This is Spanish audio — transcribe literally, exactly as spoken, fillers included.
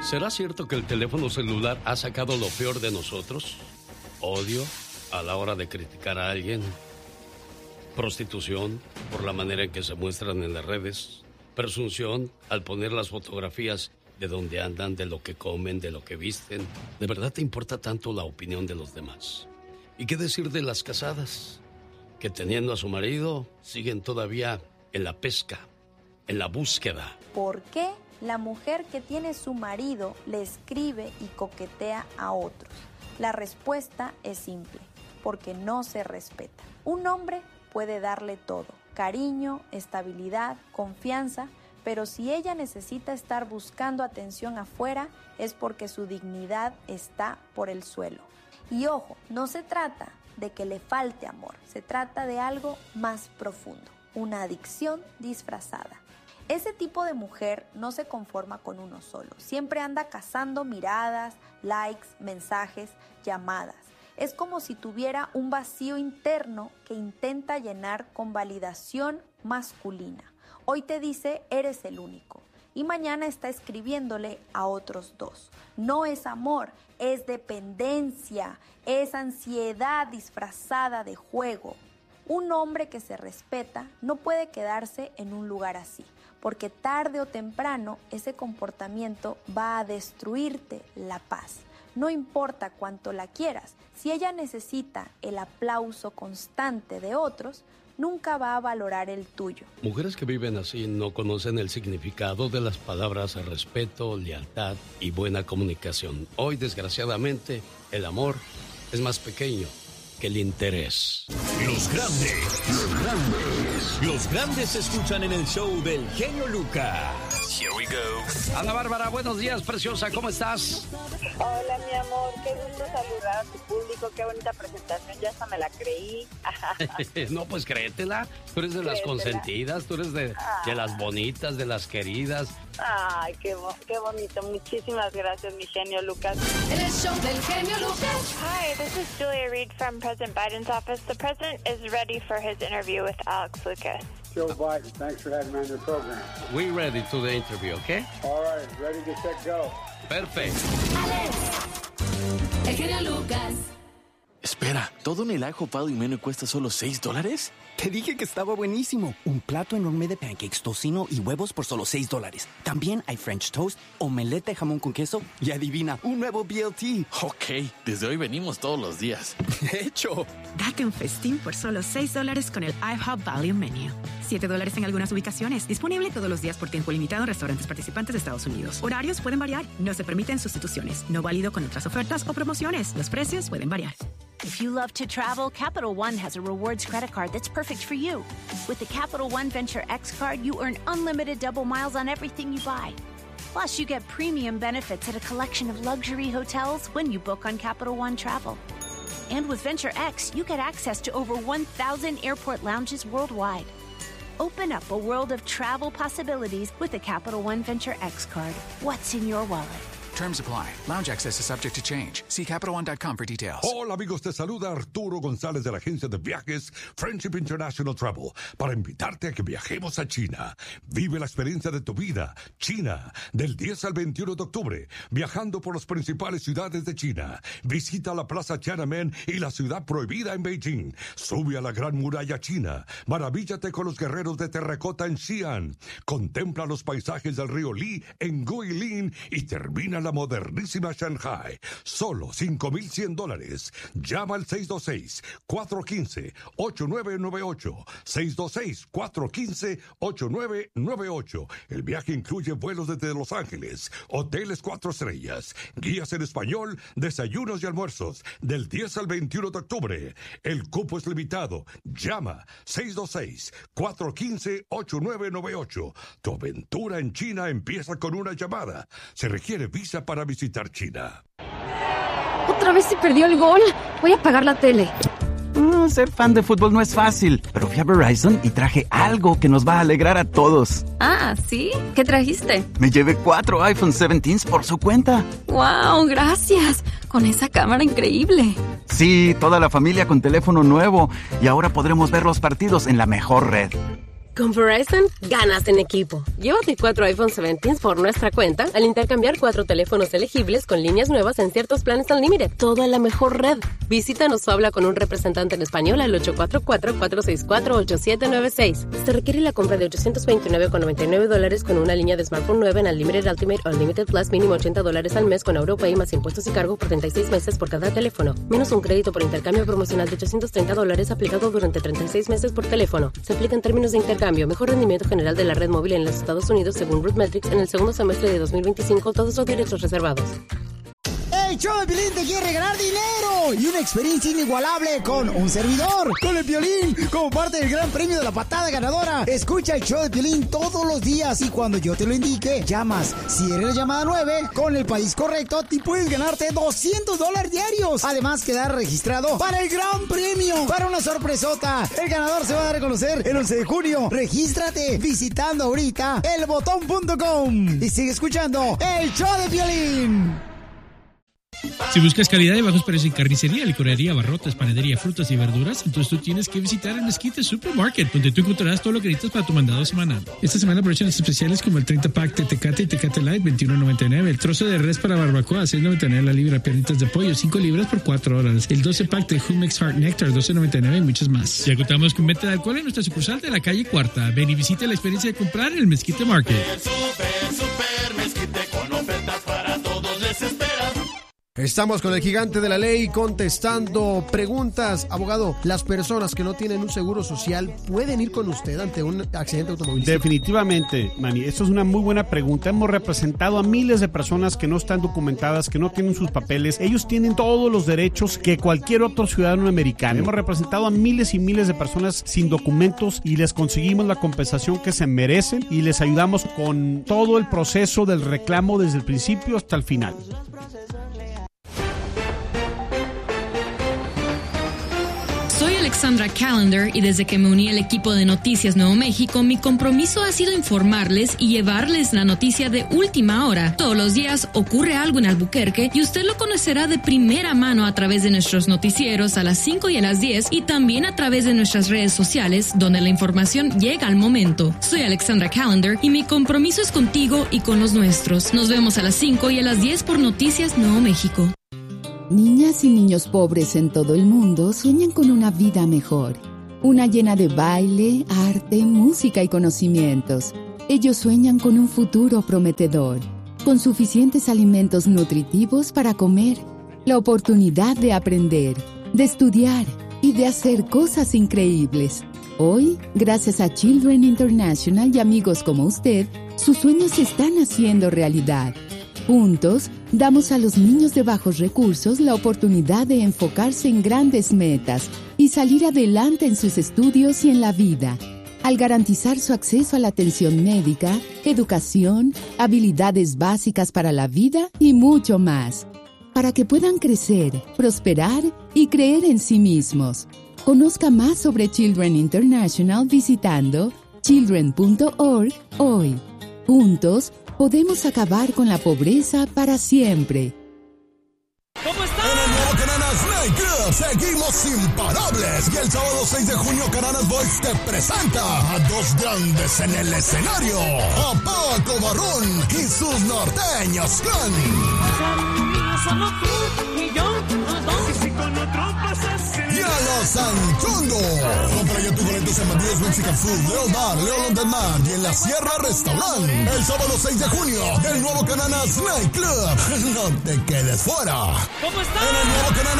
¿Será cierto que el teléfono celular ha sacado lo peor de nosotros? Odio a la hora de criticar a alguien, prostitución por la manera en que se muestran en las redes, presunción al poner las fotografías de dónde andan, de lo que comen, de lo que visten. ¿De verdad te importa tanto la opinión de los demás? ¿Y qué decir de las casadas? Que teniendo a su marido siguen todavía en la pesca, en la búsqueda. ¿Por qué la mujer que tiene su marido le escribe y coquetea a otros? La respuesta es simple, porque no se respeta. Un hombre puede darle todo, cariño, estabilidad, confianza, pero si ella necesita estar buscando atención afuera, es porque su dignidad está por el suelo. Y ojo, no se trata de que le falte amor, se trata de algo más profundo, una adicción disfrazada. Ese tipo de mujer no se conforma con uno solo, siempre anda cazando miradas, likes, mensajes, llamadas. Es como si tuviera un vacío interno que intenta llenar con validación masculina. Hoy te dice, eres el único, y mañana está escribiéndole a otros dos. No es amor, es dependencia, es ansiedad disfrazada de juego. Un hombre que se respeta no puede quedarse en un lugar así, porque tarde o temprano ese comportamiento va a destruirte la paz. No importa cuánto la quieras, si ella necesita el aplauso constante de otros, nunca va a valorar el tuyo. Mujeres que viven así no conocen el significado de las palabras respeto, lealtad y buena comunicación. Hoy, desgraciadamente, el amor es más pequeño que el interés. Los grandes, los grandes, los grandes se escuchan en el show del genio Lucas. Here we go. Ana Bárbara, buenos días, preciosa, ¿cómo estás? Hola, mi amor, qué gusto saludar a tu público, qué bonita presentación, ya hasta me la creí. No, pues créetela, tú eres de las consentidas, tú eres de, de las bonitas, de las queridas. Ay, qué, qué bonito, muchísimas gracias, mi genio Lucas. El show del genio Lucas. Hi, this is Julia Reed from President Biden's office. The president is ready for his interview with Alex Lucas. Joe Biden, thanks for having me on your program. We're ready to the interview, okay? All right, ready, get set, go. Perfect. Alex, el genio Lucas. Espera, ¿todo en el IHOP Value Menu cuesta solo seis dólares? Te dije que estaba buenísimo. Un plato enorme de pancakes, tocino y huevos por solo seis dólares. También hay French toast, omelette de jamón con queso y adivina, un nuevo B L T. Ok, desde hoy venimos todos los días. De hecho. Date un festín por solo seis dólares con el IHOP Value Menu. siete dólares en algunas ubicaciones. Disponible todos los días por tiempo limitado en restaurantes participantes de Estados Unidos. Horarios pueden variar. No se permiten sustituciones. No válido con otras ofertas o promociones. Los precios pueden variar. If you love to travel, Capital One has a rewards credit card that's perfect for you. With the Capital One Venture X card, you earn unlimited double miles on everything you buy. Plus, you get premium benefits at a collection of luxury hotels when you book on Capital One Travel. And with Venture X, you get access to over one thousand airport lounges worldwide. Open up a world of travel possibilities with the Capital One Venture X card. What's in your wallet? Terms apply. Lounge access is subject to change. See Capital One dot com for details. Hola amigos, te saluda Arturo González de la agencia de viajes Friendship International Travel para invitarte a que viajemos a China. Vive la experiencia de tu vida. China, del diez al veintiuno de octubre, viajando por las principales ciudades de China. Visita la Plaza Tiananmen y la ciudad prohibida en Beijing. Sube a la Gran Muralla China. Maravíllate con los guerreros de terracota en Xi'an. Contempla los paisajes del río Li en Guilin y termina la modernísima Shanghai. Solo cinco mil cien dólares. Llama al seis dos seis, cuatro uno cinco, ocho nueve nueve ocho. seis dos seis, cuatro uno cinco, ocho nueve nueve ocho. El viaje incluye vuelos desde Los Ángeles, hoteles cuatro estrellas, guías en español, desayunos y almuerzos, del diez al veintiuno de octubre. El cupo es limitado. Llama seis dos seis, cuatro uno cinco, ocho nueve nueve ocho. Tu aventura en China empieza con una llamada. Se requiere visa para visitar China. Otra vez se perdió el gol. Voy a apagar la tele. Mm, ser fan de fútbol no es fácil, pero fui a Verizon y traje algo que nos va a alegrar a todos. Ah, ¿sí? ¿Qué trajiste? Me llevé cuatro iPhone diecisiete por su cuenta. ¡Wow! Gracias. Con esa cámara increíble. Sí, toda la familia con teléfono nuevo. Y ahora podremos ver los partidos en la mejor red. Con Verizon, ganas en equipo. Llévate cuatro iPhone diecisiete por nuestra cuenta al intercambiar cuatro teléfonos elegibles con líneas nuevas en ciertos planes Unlimited. Todo en la mejor red. Visítanos o habla con un representante en español al ocho cuatro cuatro, cuatro seis cuatro, ocho siete nueve seis. Se requiere la compra de ochocientos veintinueve con noventa y nueve dólares con una línea de smartphone nueva en Unlimited Ultimate o Unlimited Plus mínimo ochenta dólares al mes con AutoPay más impuestos y cargo por treinta y seis meses por cada teléfono. Menos un crédito por intercambio promocional de ochocientos treinta dólares aplicado durante treinta y seis meses por teléfono. Se aplica en términos de intercambio. Mejor rendimiento general de la red móvil en los Estados Unidos según RootMetrics en el segundo semestre de dos mil veinticinco. Todos los derechos reservados. El show de Piolín te quiere regalar dinero y una experiencia inigualable con un servidor, con el Piolín, como parte del gran premio de la patada ganadora. Escucha el show de Piolín todos los días y cuando yo te lo indique, llamas. Si eres la llamada nueve, con el país correcto, te puedes ganarte doscientos dólares diarios. Además, quedar registrado para el gran premio, para una sorpresota. El ganador se va a dar a conocer el once de junio. Regístrate visitando ahorita el botón punto com y sigue escuchando el show de Piolín. Si buscas calidad y bajos precios en carnicería, licorería, abarrotes, panadería, frutas y verduras, entonces tú tienes que visitar el Mezquite Supermarket, donde tú encontrarás todo lo que necesitas para tu mandado semanal. Esta semana aprovechan las especiales como el treinta pack de Tecate y Tecate Light, veintiuno noventa y nueve, el trozo de res para barbacoa, seis noventa y nueve la libra, piernitas de pollo, cinco libras por cuatro dólares, el doce pack de Humex Heart Nectar, doce noventa y nueve y muchos más. Ya contamos con venta de alcohol en nuestra sucursal de la calle Cuarta. Ven y visita la experiencia de comprar en el Mezquite Market. Super, super Mezquite con ofertas para todos les espera. Estamos con el gigante de la ley contestando preguntas. Abogado, ¿las personas que no tienen un seguro social pueden ir con usted ante un accidente automovilístico? Definitivamente, Manny. Esto es una muy buena pregunta. Hemos representado a miles de personas que no están documentadas, que no tienen sus papeles. Ellos tienen todos los derechos que cualquier otro ciudadano americano. Hemos representado a miles y miles de personas sin documentos y les conseguimos la compensación que se merecen y les ayudamos con todo el proceso del reclamo desde el principio hasta el final. Soy Alexandra Callender y desde que me uní al equipo de Noticias Nuevo México, mi compromiso ha sido informarles y llevarles la noticia de última hora. Todos los días ocurre algo en Albuquerque y usted lo conocerá de primera mano a través de nuestros noticieros a las cinco y a las diez y también a través de nuestras redes sociales donde la información llega al momento. Soy Alexandra Callender y mi compromiso es contigo y con los nuestros. Nos vemos a las cinco y a las diez por Noticias Nuevo México. Niñas y niños pobres en todo el mundo sueñan con una vida mejor. Una llena de baile, arte, música y conocimientos. Ellos sueñan con un futuro prometedor, con suficientes alimentos nutritivos para comer, la oportunidad de aprender, de estudiar y de hacer cosas increíbles. Hoy, gracias a Children International y amigos como usted, sus sueños se están haciendo realidad. Juntos, damos a los niños de bajos recursos la oportunidad de enfocarse en grandes metas y salir adelante en sus estudios y en la vida, al garantizar su acceso a la atención médica, educación, habilidades básicas para la vida y mucho más, para que puedan crecer, prosperar y creer en sí mismos. Conozca más sobre Children International visitando children punto org hoy. Juntos, podemos acabar con la pobreza para siempre. ¿Cómo están? En el nuevo Cananas Night Club seguimos imparables. Y el sábado seis de junio Cananas Boys te presenta a dos grandes en el escenario. A Paco Barrón y sus norteños clan. Y a los Anchondo. Compra ya tus boletos en Bandidos Mexican Food, Leo Bar, Leo London Mar y en la Sierra Restaurant. El sábado seis de junio, el nuevo Cananas Night Club. No te quedes fuera. ¿Cómo están? En el nuevo Cananas